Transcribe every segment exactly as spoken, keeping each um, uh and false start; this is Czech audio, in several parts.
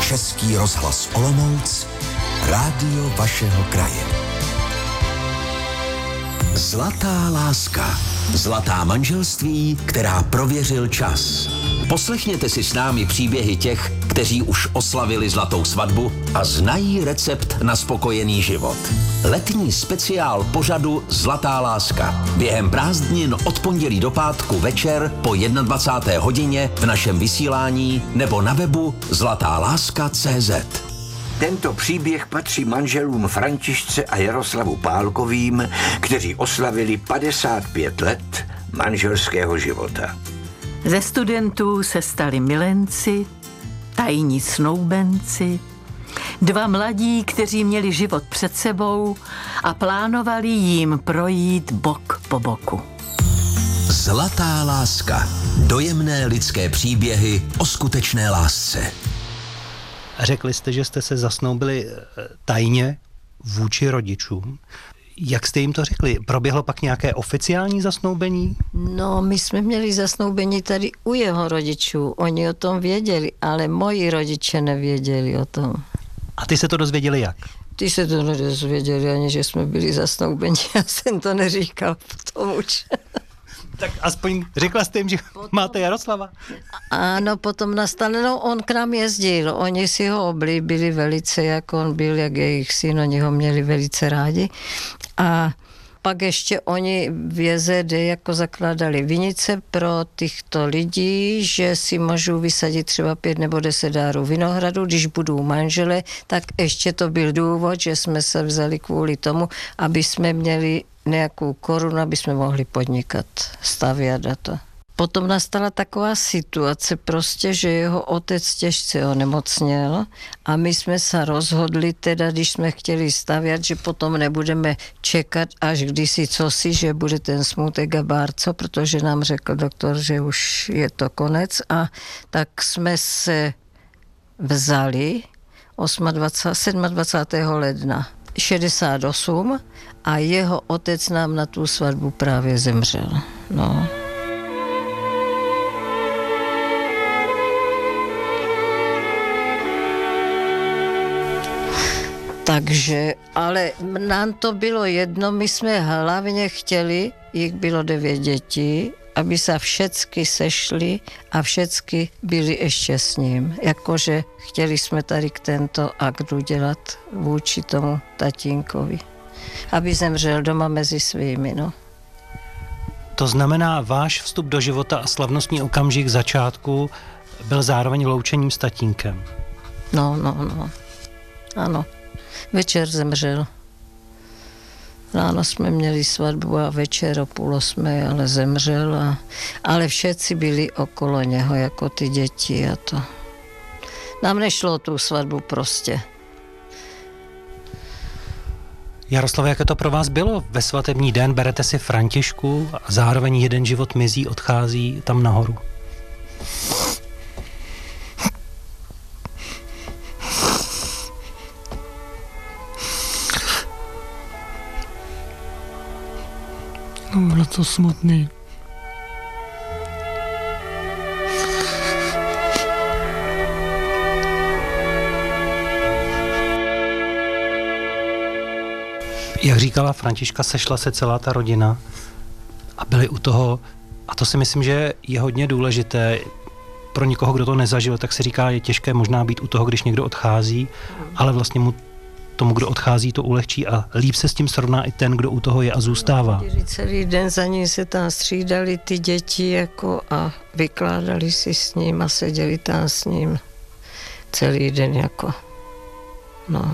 Český rozhlas Olomouc, rádio vašeho kraje. Zlatá láska. Zlatá manželství, která prověřil čas. Poslechněte si s námi příběhy těch, kteří už oslavili zlatou svatbu a znají recept na spokojený život. Letní speciál pořadu Zlatá láska. Během prázdnin od pondělí do pátku večer po dvacáté první hodině v našem vysílání nebo na webu zlatáláska tečka cé zet. Tento příběh patří manželům Františce a Jaroslavu Pálkovým, kteří oslavili padesát pět let manželského života. Ze studentů se stali milenci, tajní snoubenci, dva mladí, kteří měli život před sebou a plánovali jim projít bok po boku. Zlatá láska. Dojemné lidské příběhy o skutečné lásce. Řekli jste, že jste se zasnoubili tajně vůči rodičům. Jak jste jim to řekli? Proběhlo pak nějaké oficiální zasnoubení? No, my jsme měli zasnoubení tady u jeho rodičů. Oni o tom věděli, ale moji rodiče nevěděli o tom. A ty se to dozvěděli jak? Ty se to nedozvěděli ani, že jsme byli zasnoubeni. Já jsem to neříkal potom už. Tak aspoň řekla jste jim, že potom máte Jaroslava? Ano, potom nastal, no on k nám jezdil, oni si ho oblíbili velice, jak on byl, jak jejich syn, oni ho měli velice rádi. A pak ještě oni v J Z D jako zakládali vinice pro těchto lidí, že si můžou vysadit třeba pět nebo deset dárů vinohradu, když budou manžele, tak ještě to byl důvod, že jsme se vzali kvůli tomu, aby jsme měli nějakou korunu, aby jsme mohli podnikat, stavět a to. Potom nastala taková situace prostě, že jeho otec těžce onemocněl a my jsme se rozhodli teda, když jsme chtěli stavět, že potom nebudeme čekat až kdysi cosi, že bude ten smutek a bárco, protože nám řekl doktor, že už je to konec a tak jsme se vzali dvacátého sedmého ledna šedesát osm a jeho otec nám na tu svatbu právě zemřel. No. Takže, ale nám to bylo jedno, my jsme hlavně chtěli, jich bylo devět dětí, aby se všecky sešli a všecky byli ještě s ním. Jakože chtěli jsme tady k tento akt udělat vůči tomu tatínkovi. Aby zemřel doma mezi svými, no. To znamená, váš vstup do života a slavnostní okamžik začátku byl zároveň loučením s tatínkem. No, no, no. Ano. Večer zemřel. Ráno jsme měli svatbu a večer o půl osmé, ale zemřel. A, ale všetci byli okolo něho, jako ty děti a to. Nám nešlo o tu svatbu prostě. Jaroslave, jaké to pro vás bylo? Ve svatební den berete si Františku a zároveň jeden život mizí, odchází tam nahoru. No, bylo to smutný. Jak říkala Františka, sešla se celá ta rodina a byli u toho, a to si myslím, že je hodně důležité. Pro někoho, kdo to nezažil, tak se říká, je těžké možná být u toho, když někdo odchází, ale vlastně mu tomu, kdo odchází, to ulehčí a líp se s tím srovná i ten, kdo u toho je a zůstává. Celý den za ním se tam střídali ty děti jako a vykládali si s ním a seděli tam s ním celý den jako, no.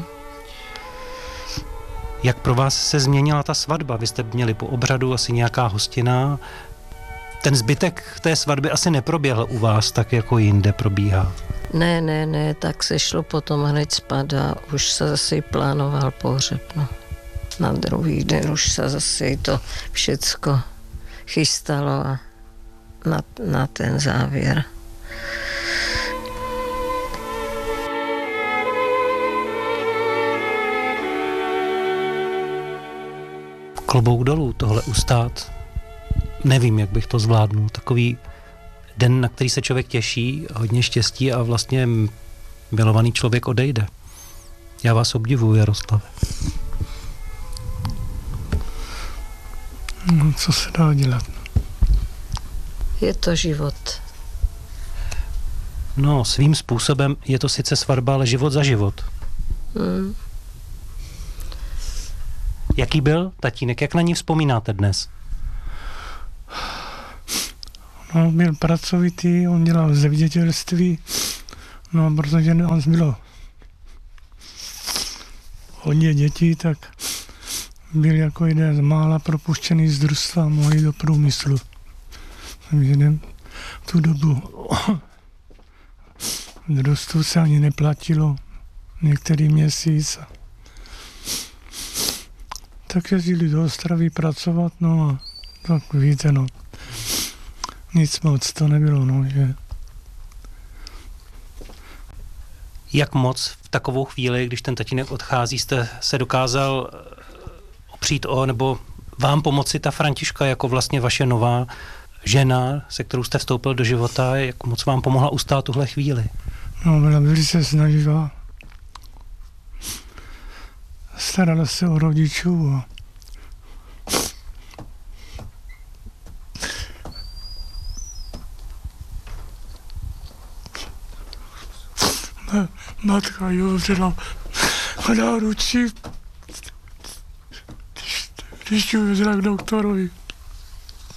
Jak pro vás se změnila ta svatba? Vy jste měli po obřadu asi nějaká hostina. Ten zbytek té svatby asi neproběhl u vás tak, jako jinde probíhá. Ne, ne, ne, tak se šlo potom hned spát a už se zase plánoval pohřeb, no. Na druhý den už se zase to všecko chystalo a na, na ten závěr. Klobouk dolů, tohle ustát. Nevím, jak bych to zvládnul. Takový den, na který se člověk těší, hodně štěstí a vlastně milovaný člověk odejde. Já vás obdivuju, Jaroslave. No, co se dá dělat? Je to život. No, svým způsobem je to sice svatba, ale život za život. Hmm. Jaký byl tatínek? Jak na ní vzpomínáte dnes? No, byl pracovitý, on dělal v zemědělství, no, protože nás bylo hodně dětí, tak byl jako jeden z mála propuštěný z družstva a mohli do průmyslu. Takže ne, tu dobu v družstvu se ani neplatilo některý měsíc. Tak jezdili do Ostravy pracovat, no a tak víte, no. Nic moc to nebylo, no, že... Jak moc v takovou chvíli, když ten tatínek odchází, jste se dokázal opřít o, nebo vám pomoci ta Františka jako vlastně vaše nová žena, se kterou jste vstoupil do života, jak moc vám pomohla ustát tuhle chvíli? No, byla velice snaživá. Starala se o rodičů a matka ji vzala na náručí, když, když ji vzala k doktorovi.